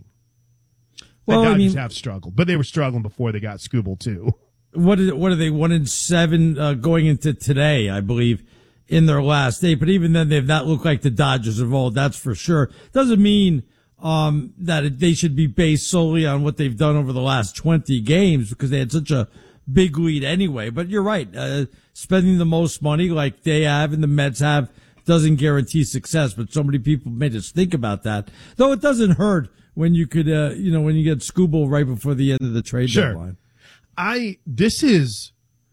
Well, the Dodgers I mean, have struggled, but they were struggling before they got Skubal too. What is, what are they, one in seven uh, going into today, I believe, in their last eight. But even then, they've not looked like the Dodgers of old, that's for sure. Doesn't mean um, that it, they should be based solely on what they've done over the last twenty games because they had such a big lead anyway. But you're right. Uh, spending the most money like they have and the Mets have doesn't guarantee success. But so many people made us think about that. Though it doesn't hurt when you could, uh, you know, when you get Skubal right before the end of the trade Sure. deadline. I, this is,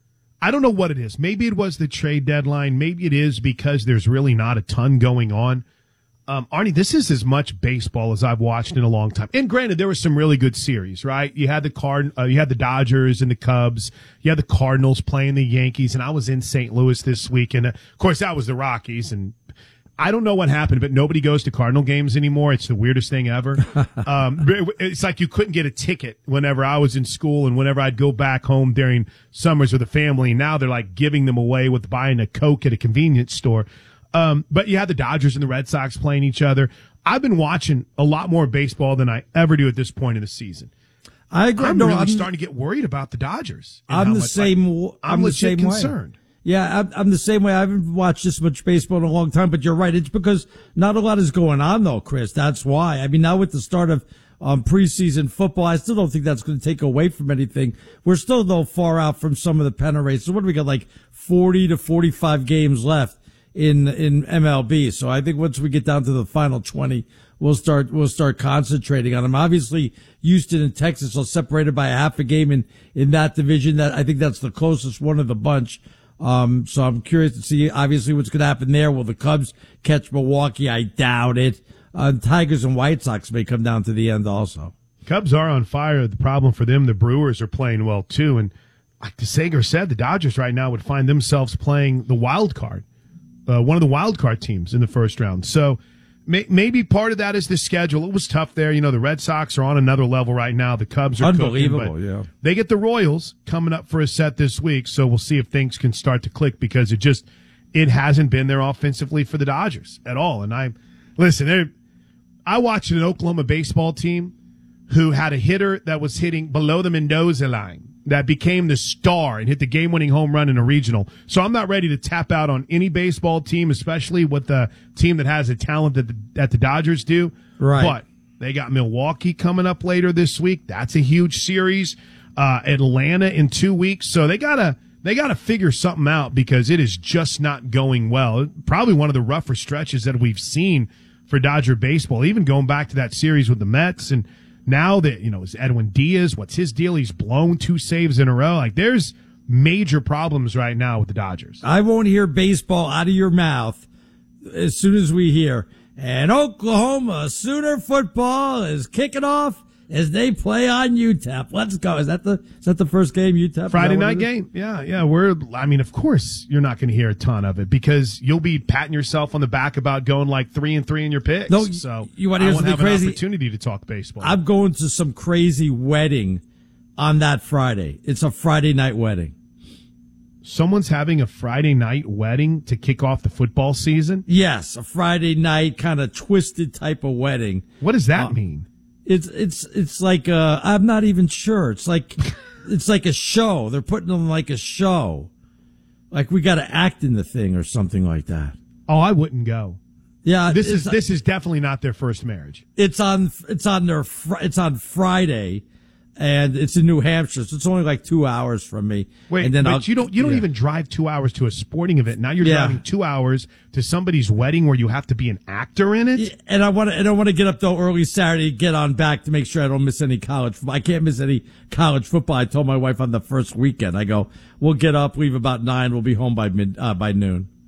I don't know what it is. Maybe it was the trade deadline. Maybe it is because there's really not a ton going on. Um, Arnie, this is as much baseball as I've watched in a long time. And granted, there were some really good series, right? You had the Card, uh, you had the Dodgers and the Cubs. You had the Cardinals playing the Yankees, and I was in Saint Louis this week, and uh, of course that was the Rockies. And I don't know what happened, but nobody goes to Cardinal games anymore. It's the weirdest thing ever. um, it's like you couldn't get a ticket whenever I was in school and whenever I'd go back home during summers with the family. Now they're like giving them away with buying a Coke at a convenience store. Um, but you had the Dodgers and the Red Sox playing each other. I've been watching a lot more baseball than I ever do at this point in the season. I agree. I'm no, really I'm, starting to get worried about the Dodgers. I'm the much, same. like, I'm, I'm the legit same concerned. way. Yeah, I'm, I'm the same way. I haven't watched this much baseball in a long time, but you're right. It's because not a lot is going on, though, Chris. That's why. I mean, now with the start of um, preseason football, I still don't think that's going to take away from anything. We're still, though, far out from some of the pennant races. What do we got, like forty to forty-five games left in in M L B? So I think once we get down to the final twenty, we'll start we'll start concentrating on them. Obviously, Houston and Texas are separated by a half a game in in that division. That I think that's the closest one of the bunch. Um, so I'm curious to see, obviously, what's going to happen there. Will the Cubs catch Milwaukee? I doubt it. Uh, Tigers and White Sox may come down to the end also. Cubs are on fire. The problem for them, the Brewers are playing well, too. And like DeSager said, the Dodgers right now would find themselves playing the wild card, uh, one of the wild card teams in the first round. So may, maybe part of that is the schedule. It was tough there. You know, the Red Sox are on another level right now. The Cubs are unbelievable, cooking, yeah. They get the Royals coming up for a set this week, so we'll see if things can start to click because it just it hasn't been there offensively for the Dodgers at all. And I listen, I watched an Oklahoma baseball team who had a hitter that was hitting below the Mendoza line that became the star and hit the game-winning home run in a regional. So I'm not ready to tap out on any baseball team, especially with the team that has the talent that the, that the Dodgers do. Right. But they got Milwaukee coming up later this week. That's a huge series. Uh, Atlanta in two weeks. So they gotta they gotta figure something out because it is just not going well. Probably one of the rougher stretches that we've seen for Dodger baseball. Even going back to that series with the Mets and. Now that, you know, is Edwin Diaz, what's his deal? He's blown two saves in a row. Like, there's major problems right now with the Dodgers. I won't hear baseball out of your mouth as soon as we hear, and Oklahoma Sooner football is kicking off as they play on U T E P. Let's go. Is that the is that the first game, U T E P? Friday night game? Yeah, yeah. We're, I mean, of course you're not going to hear a ton of it because you'll be patting yourself on the back about going like three and three in your picks. No, so you want to I hear won't something have crazy? An opportunity to talk baseball. I'm going to some crazy wedding on that Friday. It's a Friday night wedding. Someone's having a Friday night wedding to kick off the football season? Yes, a Friday night kind of twisted type of wedding. What does that uh, mean? It's it's it's like uh I'm not even sure. It's like it's like a show. They're putting on like a show. Like we got to act in the thing or something like that. Oh, I wouldn't go. Yeah, this is this is definitely not their first marriage. It's on it's on their fr- it's on Friday, and it's in New Hampshire, so it's only like two hours from me. Wait, and then but I'll, you don't you don't yeah. even drive two hours to a sporting event. Now you're Yeah. driving two hours to somebody's wedding where you have to be an actor in it. And I want to and I want to get up though early Saturday, get on back to make sure I don't miss any college football. I can't miss any college football. I told my wife on the first weekend, I go, we'll get up, leave about nine, we'll be home by mid uh, by noon.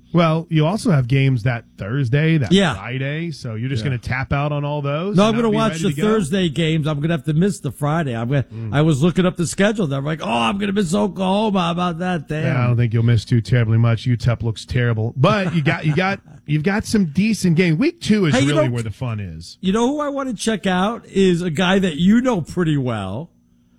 Well, you also have games that Thursday, that Yeah. Friday, so you're just Yeah. going to tap out on all those? No, and I'm not going to be watch ready the to go? Thursday games. I'm going to have to miss the Friday. I'm gonna, Mm. I was looking up the schedule. They're like, oh, I'm going to miss Oklahoma. How about that? Damn. Yeah, I don't think you'll miss too terribly much. U T E P looks terrible, but you got you got you've got some decent games. Week two is Hey, you really know- where the fun is. You know who I want to check out is a guy that you know pretty well,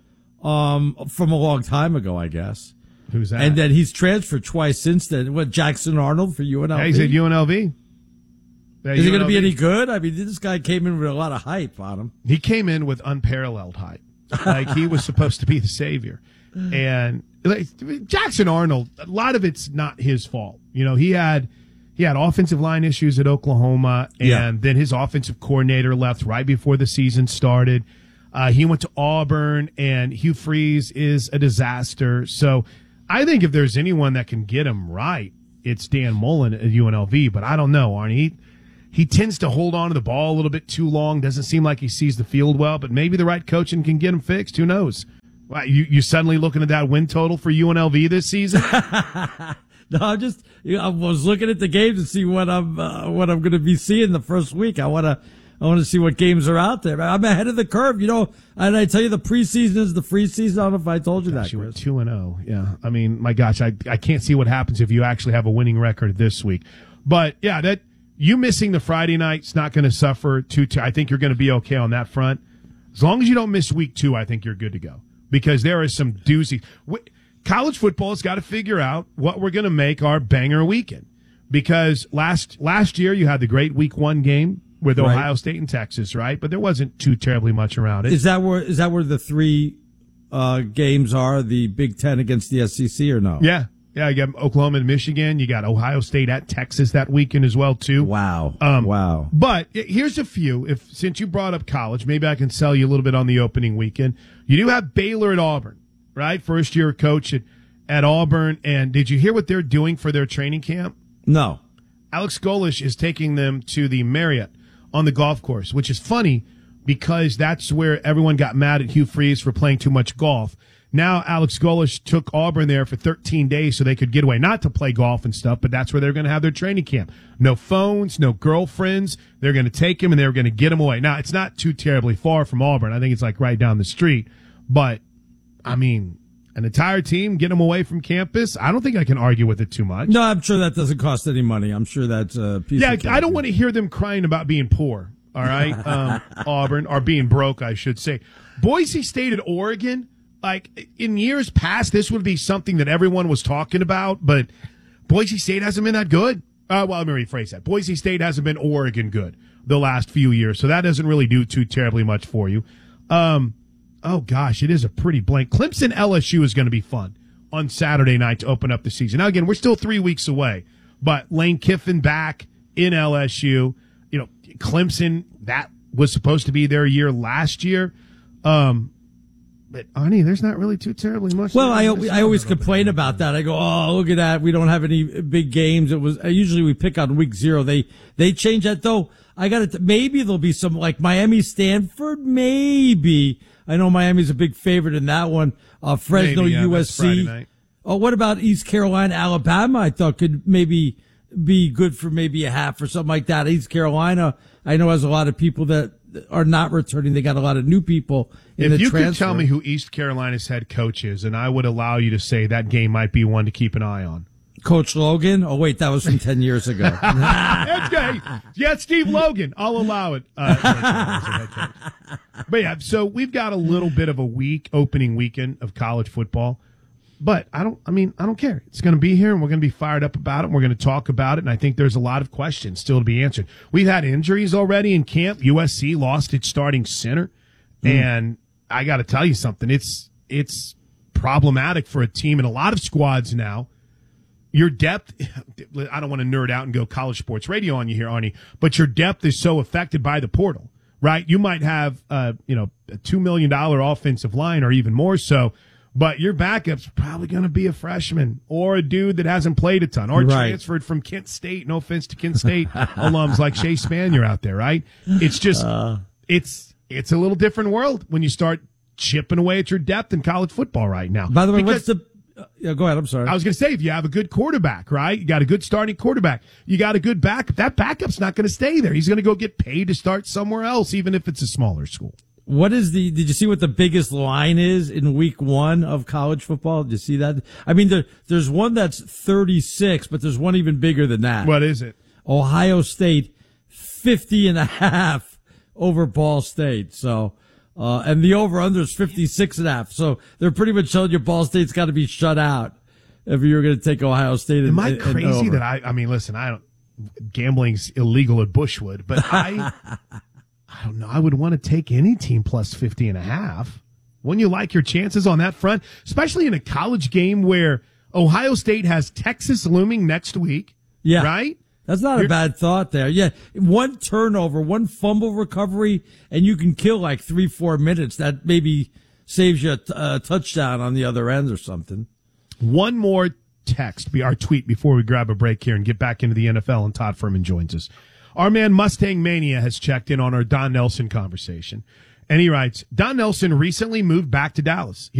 um, from a long time ago, I guess. Who's that? And then he's transferred twice since then. What, Jackson Arnold for U N L V? Yeah, he's at U N L V. Yeah, Is he going to be U N L V. any good? I mean, this guy came in with a lot of hype on him. He came in with unparalleled hype. Like he was supposed to be the savior. And like, Jackson Arnold, a lot of it's not his fault. You know, he had he had offensive line issues at Oklahoma, and Yeah. then his offensive coordinator left right before the season started. Uh, he went to Auburn, and Hugh Freeze is a disaster. So I think if there's anyone that can get him right, it's Dan Mullen at U N L V. But I don't know, Arnie. He, he tends to hold on to the ball a little bit too long. Doesn't seem like he sees the field well. But maybe the right coaching can get him fixed. Who knows? Wow, you you suddenly looking at that win total for U N L V this season? No, I'm just, you know, I was looking at the games to see what I'm, uh, what I'm going to be seeing the first week. I want to, I want to see what games are out there. I'm ahead of the curve, you know. And I tell you, the preseason is the free season. I don't know if I told you that, You were Chris. two and zero. Yeah, I mean, my gosh, I I can't see what happens if you actually have a winning record this week. But yeah, that you missing the Friday night's not going to suffer too. T- I think you're going to be okay on that front. As long as you don't miss week two, I think you're good to go because there is some doozy. W- College football has got to figure out what we're going to make our banger weekend because last last year you had the great week one game with Right. Ohio State and Texas, right? But there wasn't too terribly much around it. Is that where, is that where the three, uh, games are? The Big Ten against the S E C or no? Yeah. Yeah, you got Oklahoma and Michigan. You got Ohio State at Texas that weekend as well, too. Wow. Um, wow. But here's a few. If since you brought up college, maybe I can sell you a little bit on the opening weekend. You do have Baylor at Auburn, right? First year coach at, at Auburn. And did you hear what they're doing for their training camp? No. Alex Golish is taking them to the Marriott on the golf course, which is funny because that's where everyone got mad at Hugh Freeze for playing too much golf. Now Alex Golish took Auburn there for thirteen days so they could get away, not to play golf and stuff, but that's where they're going to have their training camp. No phones, no girlfriends. They're going to take him and they're going to get him away. Now, it's not too terribly far from Auburn. I think it's like right down the street. But, I mean, an entire team, get them away from campus, I don't think I can argue with it too much. No, I'm sure that doesn't cost any money. I'm sure that's a piece Yeah, of cake. I don't want to hear them crying about being poor, all right? Um, Auburn, or being broke, I should say. Boise State at Oregon, like, in years past, this would be something that everyone was talking about, but Boise State hasn't been that good. Uh, well, let me rephrase that. Boise State hasn't been Oregon good the last few years, so that doesn't really do too terribly much for you. Um, oh, gosh, it is a pretty blank. Clemson L S U is going to be fun on Saturday night to open up the season. Now, again, we're still three weeks away, but Lane Kiffin back in L S U. You know, Clemson, that was supposed to be their year last year. Um, but, Arnie, there's not really too terribly much. Well, I, I always complain about that. I go, oh, look at that. We don't have any big games. It was uh, usually we pick on week zero. They they change that though. I got it. Maybe there'll be some like Miami, Stanford. Maybe I know Miami's a big favorite in that one. Uh, Fresno, Maybe, yeah, U S that's Friday C. night. Oh, what about East Carolina, Alabama? I thought could maybe be good for maybe a half or something like that. East Carolina, I know has a lot of people that are not returning. They got a lot of new people in If the you transfer. could tell me who East Carolina's head coach is, and I would allow you to say that game might be one to keep an eye on. Coach Logan? Oh, wait, that was from ten years ago. That's good. Yeah, Steve Logan. I'll allow it. Uh, but yeah, so we've got a little bit of a week, opening weekend of college football. But I don't, I mean, I don't care. It's going to be here and we're going to be fired up about it. And we're going to talk about it. And I think there's a lot of questions still to be answered. We've had injuries already in camp. U S C lost its starting center. Mm. And I got to tell you something. It's, it's problematic for a team and a lot of squads now. Your depth, I don't want to nerd out and go college sports radio on you here, Arnie, but your depth is so affected by the portal, right? You might have, uh, you know, a two million dollars offensive line or even more so, but your backup's probably going to be a freshman or a dude that hasn't played a ton or Right. transferred from Kent State. No offense to Kent State alums like Shea Spanier out there, right? It's just, Uh. it's, it's a little different world when you start chipping away at your depth in college football right now. By the way, Because- what's the Uh, yeah, go ahead. I'm sorry. I was going to say, if you have a good quarterback, right? You got a good starting quarterback. You got a good back. That backup's not going to stay there. He's going to go get paid to start somewhere else, even if it's a smaller school. What is the, did you see what the biggest line is in week one of college football? Did you see that? I mean, there, there's one that's thirty-six, but there's one even bigger than that. What is it? Ohio State, fifty and a half over Ball State. So, uh, and the over-under is fifty-six and a half. So they're pretty much telling you Ball State's got to be shut out if you're going to take Ohio State. And, Am I and, crazy and over. that I, I mean, listen, I don't, gambling's illegal at Bushwood, but I, I don't know. I would want to take any team plus fifty and a half. Wouldn't you like your chances on that front? Especially in a college game where Ohio State has Texas looming next week. Yeah. Right? That's not You're, a bad thought there. Yeah. One turnover, one fumble recovery, and you can kill like three, four minutes. That maybe saves you a, t- a touchdown on the other end or something. One more text, be our tweet before we grab a break here and get back into the N F L, and Todd Furman joins us. Our man Mustang Mania has checked in on our Don Nelson conversation, and he writes, Don Nelson recently moved back to Dallas. He